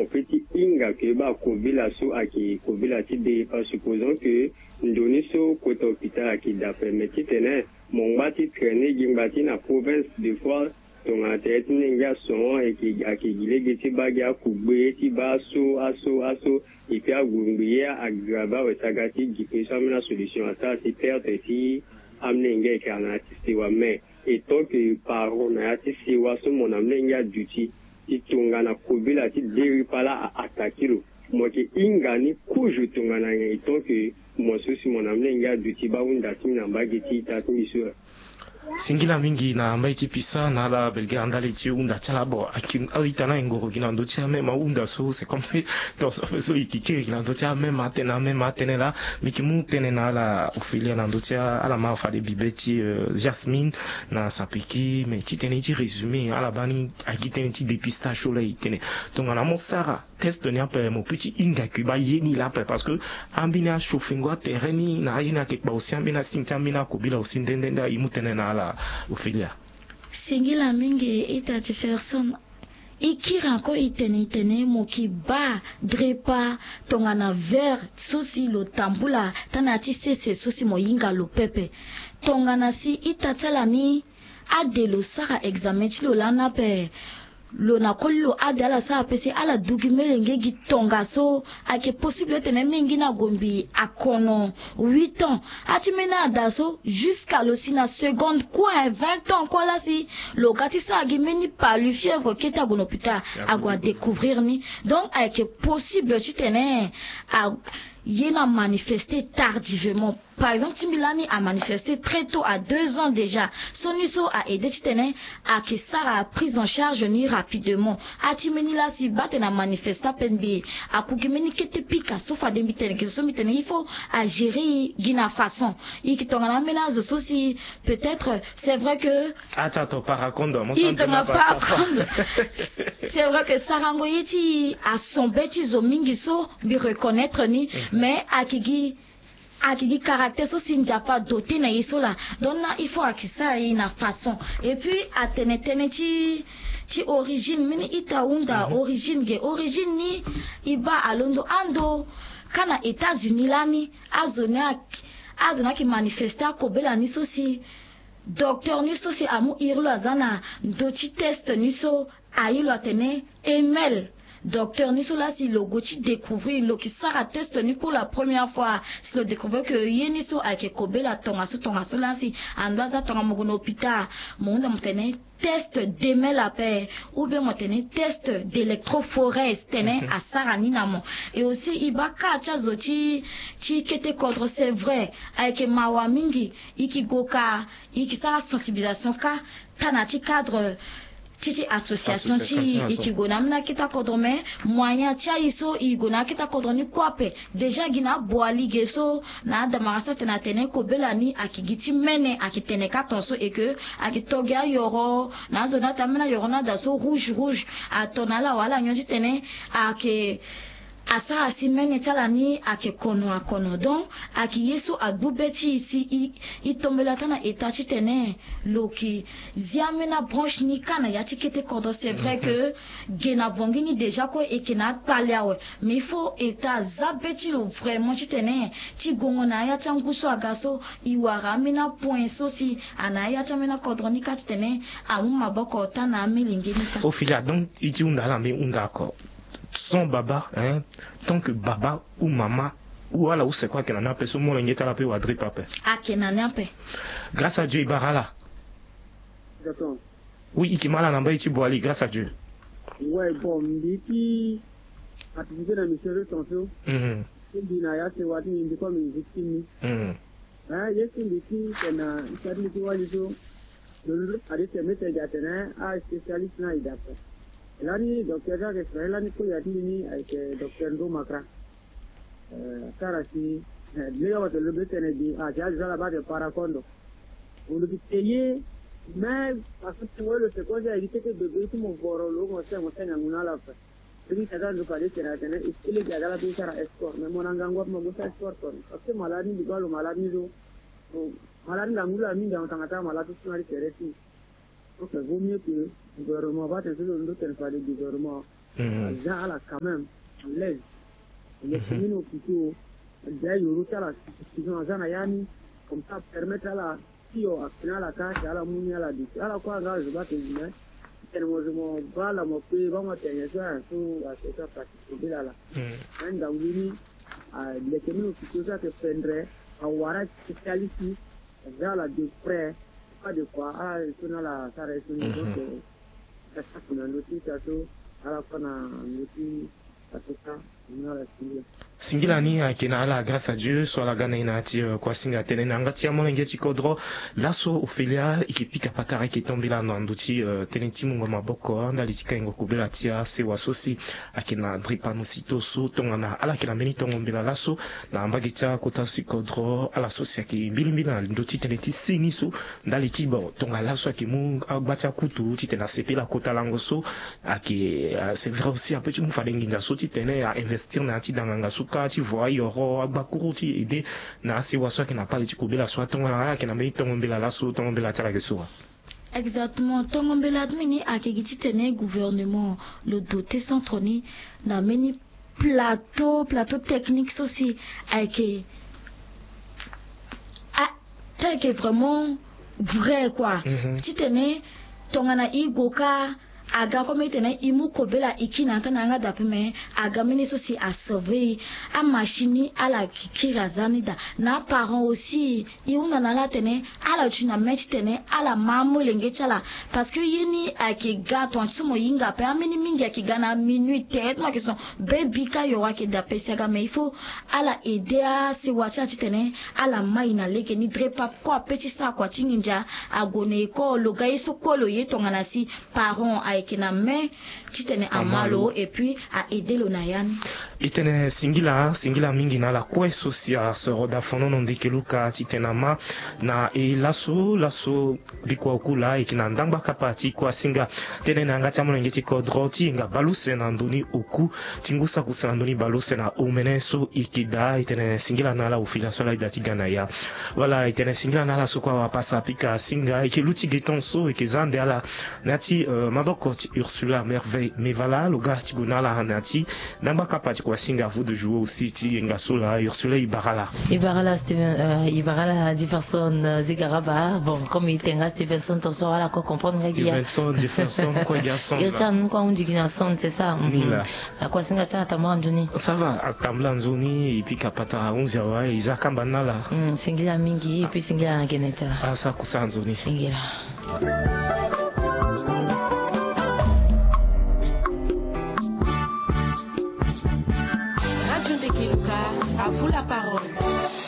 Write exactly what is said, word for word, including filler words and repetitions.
mon petit inga que ba kobila so aki kobila ti de pas supposons que ndoni so côté hôpital aki d'après mais ti tene mon bati traîner gimbati na province de fois ton tête ninga son et qui aki gilege ti bagia kubwe ti baso aso aso et puis agumbiya agrava wetagati gipeso amena solution ata ti perte ti amnenge kana ti siwa mais et tant que parents na ti siwa so mon amnenge duty itungana kobila ti deri pala atakilo mo ke ingani kuju tungana ngai to ke mo susi mo namle nga duti ba unda timna mbageti ta kuisu singila mingi na mbaiti pisa na la belga andale ti unda tala bo akin awitana ngoro kina ndo tia même unda so c'est comme ça dans so so ikike kina ndo tia même atena même atena la mikimu tenena la ofilia na ndo tia ala ma fa de bibeti Jasmine na sapiki mais ti teni ti résumé ala bani akiteni ti dépistage so la itene donc on a mon sara test ni ape mo petit inga kuba yeni la parce que ambina shofingo terreni na yina ke ba aussi ambina sintambina ko bila aussi ndenda imutene na la Ophelia. Singila mingi ita Jefferson ikira ko itene itene moki ba drepa tongana ver susi lo tambula tana ti sese susi moyinga lo pepe tongana si ita tala ni adelo sara examen ti lo lana pe lo na kollo adala sa pesi ala dugi melenge gi tonga so ake possible tene mingi na gombi akono huit ans atimena daso jusqu'à lo sina seconde quoi vingt ans quoi là si lo gati sa gi meni pa lu fièvre keta gono pita agwa découvrir ni donc ake possible ti tene a yena manifesté tardivement. Par exemple, Timilani a manifesté très tôt, à deux ans déjà. Soniso a aidé Titene à que Sarah a pris en charge ni rapidement. A Timeni la si batten a manifesté à Penbi. A Koukimeni kete pika, sauf à Demitene, que ce mitene, il faut à gérer Gina façon. Et qui t'en a mélange aussi, peut-être, c'est vrai que. Attends, attends, paracondo, mon il t'en a pas c'est vrai que Sarah Ngoyeti a son bêtise zomingiso, lui reconnaître ni. Mais akigi akigi caractère so sinjapa doté na isola donc là il faut akisa ina façon et puis atene tene ti ti origine mini ita unda mm -hmm. origine ge origine ni iba alondo ando kana États-Unis lani azona azona ki manifesta ko bela ni so si docteur ni so si amu irlo azana do ti test ni so ayilo atene email docteur ni sola si le goti découvrir le qui sera test ni pour la première fois si le découvrir que yeni so ake kobela tonga so tonga so la si andoza tonga mogono hôpital monde mtene test d'email la paix ou bien mtene test d'électrophorèse tene à sarani namo et aussi ibaka chazo chi chi kete contre c'est vrai avec mawa mingi ikigoka ikisara sensibilisation ka tanati cadre Titi association ti ikigona mina kita kodrome moyen tia iso igona kita kodroni kwape déjà gina boali geso na damarasa tena tene ko belani akigiti mene akitene katonso et que akitoga yoro na zona tamina yoro na daso rouge rouge atonala wala nyonji tene ake asa asimene talani ake kono akono donc aki yesu adubeti ici i itombela tana etachi tene loki ziamena branche ni kana yati kete kodo c'est vrai que gena bongini déjà quoi et kena paliawe mais il faut eta zabeti lo vraiment tene ti gongona ya changuso agaso iwara mina point so si anaya chamena kodroni kat tene amu maboko tana milingeni ka au fil donc iti undala me undako son baba, hein, tant que baba ou maman, ou alors où c'est quoi qu'elle en a, parce que moi, on la paix ou adré papa. Ah, qu'elle en a paix. Grâce à Dieu, Ibarala. D'accord. Oui, Ikimala Namba Iti Boali, grâce à Dieu. Ouais, bon, Miki, activité dans le mission de tension. Hum. Il dit, Naya, c'est what il dit comme une victime. Hum. Hein, il y a une victime, c'est un, il s'agit de quoi, il dit, le a dit, c'est mettre un spécialiste, là, il d'après. Là, ni docteur Jacques Israël, là, ni quoi, il y a avec docteur Ndo Makra. Euh, Karasi, Léo, le but, il dit, ah, j'ai déjà là-bas de Paracondo. On le dit payer, mais, parce que tu vois, le secours, il a dit que de bébé, mon borolo, mon sien, mon sien, on a la fait. Celui qui a dans le palais, c'est la télé, il est à la bise à escort, mais mon engagement, mon goût à escort, parce que maladie, du le maladie, maladie, la moule, la mine, dans ta maladie, c'est resté. Donc, il vaut mieux que le gouvernement va te faire le gouvernement Déjà, à la quand même, on l'aise. Les communes hôpitaux, déjà, il y aura la situation à Zanayani, comme ça, permettre à la, si on a fini à la carte, à la mouille, à la dite. À la quoi, je vais te dire, je me bats la mopée, va me tenir ça, un peu, à ce que ça participe là, là. Un gaoulini, les communes hôpitaux, ça te prendrait, à Ouara, spécialiste, déjà, la de près, pas de quoi, ah, il faut la, ça reste une autre, ça se passe dans le notice, à la fin, on notice, à tout ça, on a la suite. Singilani akina ala grâce à Dieu soit la gana inati kwa singa tene nanga tia mona ngeti kodro laso Ophelia ikipika patara kitombila na nduti tene timu ngoma boko ndali tika ngo kubela tia se wasosi akina dripano sitoso tongana ala kina meni tongombela laso na ambagita kota sikodro ala sosi aki mbilimbila nduti tene ti siniso ndali tibo tonga laso akimu agbatia kutu titena sepela kota langoso aki c'est vrai aussi un peu tu mu fadengi ndaso titene à investir na ti danganga su tu vois il y aura bakuru ti aider na si waso qui n'a pas le kubela soit tonga la qui n'a pas tongombela la so tongombela tala keso. Exactement, tongombela mini akegiti tene gouvernement le doté centroni na meni plateau plateau technique aussi avec ah tel que vraiment vrai quoi. Tu tene tongana igoka aga comme tene imu kobela ikina tana nga dapeme aga mini sosi a sauver a machine à la kirazani da na parents aussi iuna na la tene ala tuna mechi tene ala mamu lenge chala parce que yini ake gato sumo yinga pe amini mingi ake gana minute tête ma question baby ka yo ake dape saga mais il faut ala aider a si wacha tene ala maina leke ni drepa quoi petit ça quoi tinginja agone ko lo gaiso ko lo yetonga na si parents a kina me titene amalo et puis à aider le nayan itene singila singila mingi na la kwe socia se roda fono non de keluka titenama na e laso laso bikwa kula ikina ndangba kapati kwa singa tene na ngata mo ngeti ko droti nga baluse na ndoni oku tingusa kusana ndoni baluse na umeneso ikida itene singila na la ufila sola idati gana ya wala itene singila na la so kwa pasa pika singa ikiluti getonso ikizande ala nati uh, maboko Ursula merveille mais voilà le gars qui gonala hanati namba kapati kwa singa vous de jouer aussi ti ngasola Ursula Ibarala Ibarala Steven euh, Ibarala Jefferson uh, Zigaraba bon comme il tenga Stevenson to so ala ko comprendre ngia Stevenson Jefferson quoi garçon il tient quoi on dit qu'il y a son c'est ça la quoi singa tata tamanduni ça va atambla nzoni et puis kapata onze wa izaka banala mm singila mingi et puis singila ngeneta ah ça kusanzoni singila Radio de Kiluka, à vous la parole.